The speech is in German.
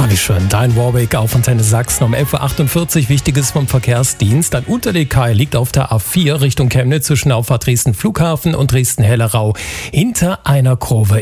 wie schön. Dein Warwick auf Antenne Sachsen um 11.48 Uhr. Wichtiges vom Verkehrsdienst. Ein Unterlegkai liegt auf der A4 Richtung Chemnitz zwischen Auffahrt Dresden Flughafen und Dresden-Hellerau hinter einer Kurve